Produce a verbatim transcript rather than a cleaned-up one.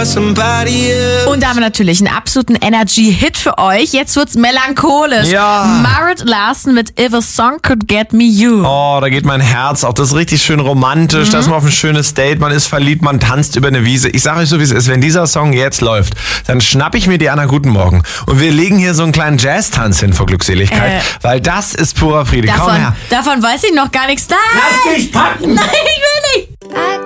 somebody else. Und damit natürlich einen absoluten Energy-Hit für euch. Jetzt wird's melancholisch. Ja. Marit Larson mit If a Song Could Get Me You. Oh, da geht mein Herz auf. Das ist richtig schön romantisch. Mhm. Da ist man auf ein schönes Date. Man ist verliebt, man tanzt über eine Wiese. Ich sage euch so, wie es ist. Wenn dieser Song jetzt läuft, dann schnapp ich mir die Anna Guten Morgen. Und wir legen hier so einen kleinen Jazz-Tanz hin vor Glückseligkeit. Äh, weil das ist purer Friede. Davon, Komm her. Davon weiß ich noch gar nichts. Nein! Lass dich packen! Nein, ich will nicht!